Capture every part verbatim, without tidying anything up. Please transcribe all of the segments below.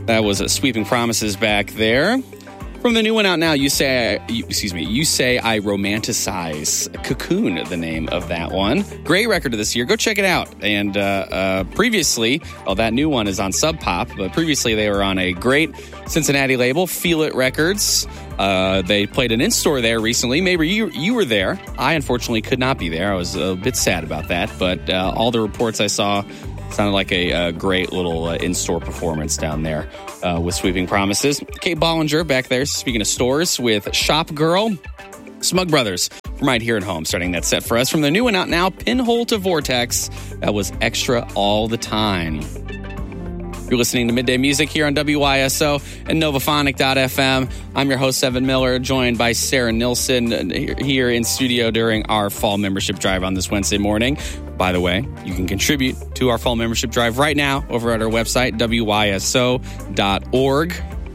That was a Sweeping Promises back there. From the new one out now, you say, I, you, excuse me, you say I romanticize. Cocoon, the name of that one. Great record of this year. Go check it out. And uh, uh, previously, well, that new one is on Sub Pop, but previously they were on a great Cincinnati label, Feel It Records. Uh, they played an in-store there recently. Maybe you you were there. I unfortunately could not be there. I was a bit sad about that, but uh, all the reports I saw sounded like a, a great little uh, in-store performance down there uh, with Sweeping Promises. Kate Bollinger back there, speaking of stores, with Shop Girl. Smug Brothers from Right Here at Home, starting that set for us. From the new one out now, Pinhole to Vortex. That was Extra All the Time. You're listening to Midday Music here on W Y S O and Novaphonic dot f m. I'm your host, Evan Miller, joined by Sarah Nilsson here in studio during our fall membership drive on this Wednesday morning. By the way, you can contribute to our fall membership drive right now over at our website, W Y S O dot org.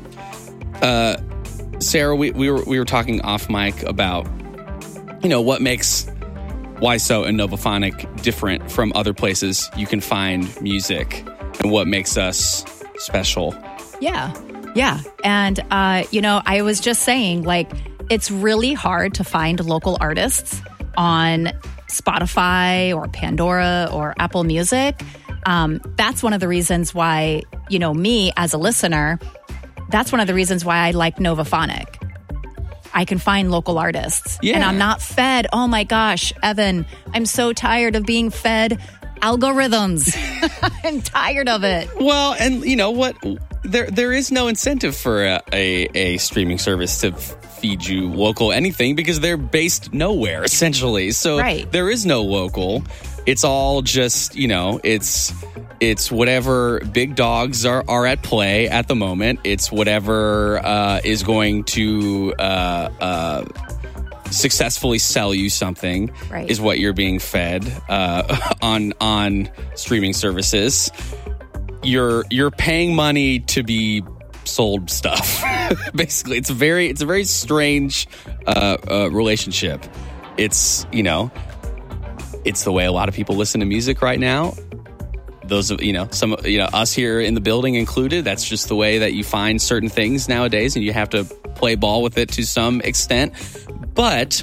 Uh, Sarah, we, we were we were talking off mic about, you know, what makes Y S O and Novaphonic different from other places you can find music. And what makes us special. Yeah. Yeah. And, uh, you know, I was just saying, like, it's really hard to find local artists on Spotify or Pandora or Apple Music. Um, that's one of the reasons why, you know, me as a listener, that's one of the reasons why I like Novaphonic. I can find local artists. Yeah. And I'm not fed. Oh, my gosh, Evan, I'm so tired of being fed algorithms. I'm tired of it. Well, and you know what? There there is no incentive for a, a, a streaming service to feed you local anything because they're based nowhere, essentially. So right. There is no local. It's all just, you know, it's it's whatever big dogs are, are at play at the moment. It's whatever uh, is going to uh, uh, successfully sell you something right. is what you're being fed uh, on on streaming services. You're you're paying money to be sold stuff. Basically, it's a very it's a very strange uh, uh, relationship. It's you know, it's the way a lot of people listen to music right now. Those you know some you know us here in the building included. That's just the way that you find certain things nowadays, and you have to play ball with it to some extent. But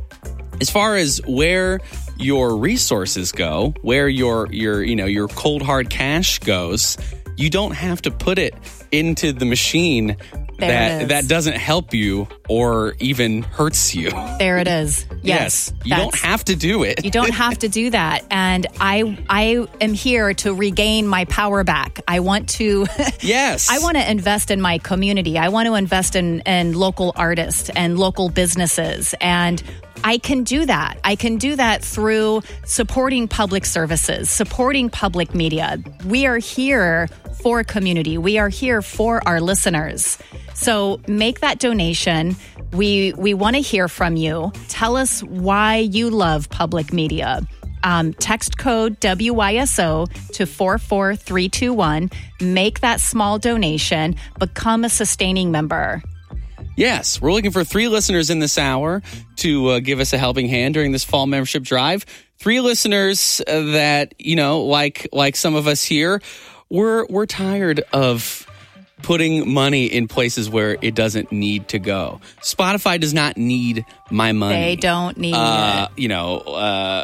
as far as where your resources go, where your your you know your cold hard cash goes, you don't have to put it into the machine there that that doesn't help you or even hurts you. There it is. Yes, yes you don't have to do it. You don't have to do that. And I I am here to regain my power back. I want to Yes. I want to invest in my community. I want to invest in in local artists and local businesses, and I can do that. I can do that through supporting public services, supporting public media. We are here for community. We are here for our listeners. So make that donation. We we want to hear from you. Tell us why you love public media. Um, text code W Y S O to four four three two one. Make that small donation. Become a sustaining member. Yes, we're looking for three listeners in this hour to uh, give us a helping hand during this fall membership drive. Three listeners uh, that, you know, like like some of us here, we're we're tired of putting money in places where it doesn't need to go. Spotify does not need my money. They don't need uh, it. You know, uh,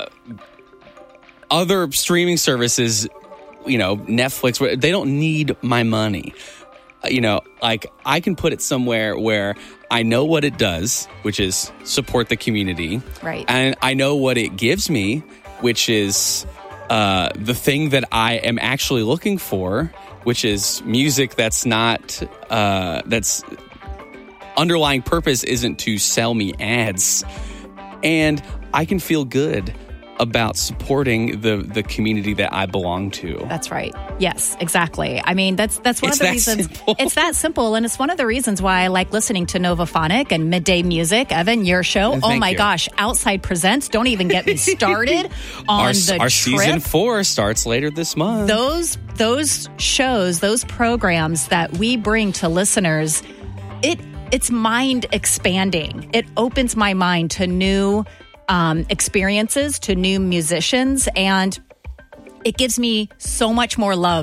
other streaming services, you know, Netflix, they don't need my money. You know, like I can put it somewhere where I know what it does, which is support the community. Right. And I know what it gives me, which is uh, the thing that I am actually looking for, which is music that's not, uh, that's underlying purpose isn't to sell me ads. And I can feel good about supporting the the community that I belong to. That's right. Yes, exactly. I mean, that's that's one it's of the that reasons. Simple. It's that simple, and it's one of the reasons why I like listening to Novaphonic and Midday Music. Evan, your show. And oh thank my you. gosh, Outside Presents. Don't even get me started on our, the our trip. season four starts later this month. Those those shows, those programs that we bring to listeners, it it's mind expanding. It opens my mind to new Um, experiences, to new musicians, and it gives me so much more love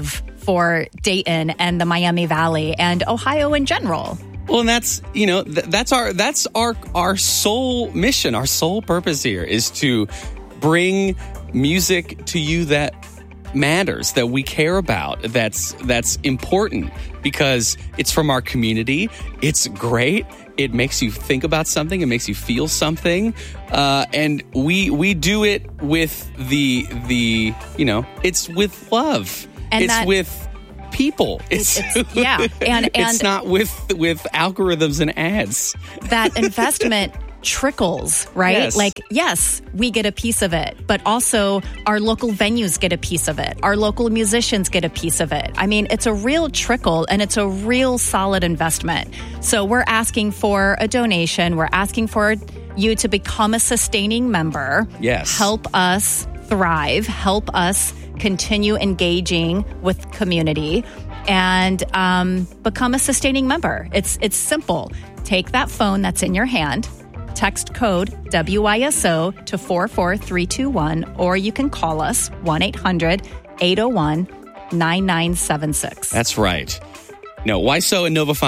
for Dayton and the Miami Valley and Ohio in general. Well, and that's, you know, th- that's our that's our our sole mission, our sole purpose here is to bring music to you that matters, that we care about, that's that's important because it's from our community. It's great. It makes you think about something. It makes you feel something, uh, and we we do it with the the you know it's with love. And it's that, with people. It's, it's yeah, and, and it's not with with algorithms and ads. That investment trickles, right? Yes. Like, yes, we get a piece of it, but also our local venues get a piece of it. Our local musicians get a piece of it. I mean, it's a real trickle and it's a real solid investment. So we're asking for a donation. We're asking for you to become a sustaining member. Yes. Help us thrive. Help us continue engaging with community and um, become a sustaining member. It's it's simple. Take that phone that's in your hand, text code W I S O to four four three two one, or you can call us one eight hundred eight oh one nine nine seven six. That's right. No, Y S O and Nova